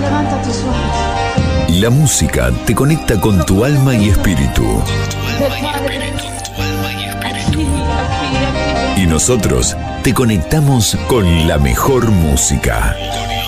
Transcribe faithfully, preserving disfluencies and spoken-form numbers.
levanta tus sueños. La música te conecta con tu alma y espíritu. Y nosotros te conectamos con la mejor música.